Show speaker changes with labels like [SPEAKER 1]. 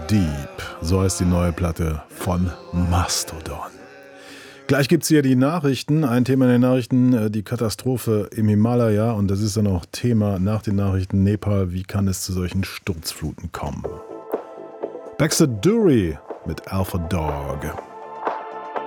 [SPEAKER 1] Deep. So heißt die neue Platte von Mastodon. Gleich gibt es hier die Nachrichten. Ein Thema in den Nachrichten, die Katastrophe im Himalaya. Und das ist dann auch Thema nach den Nachrichten Nepal. Wie kann es zu solchen Sturzfluten kommen? Baxter Dury mit Alpha Dog.